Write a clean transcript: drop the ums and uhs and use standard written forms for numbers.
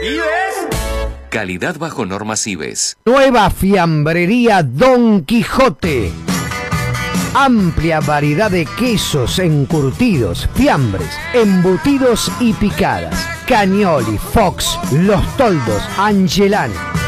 Calidad bajo normas IBES. Nueva fiambrería Don Quijote. Amplia variedad de quesos encurtidos, fiambres, embutidos y picadas. Cagnoli, Fox, Los Toldos, Angelani.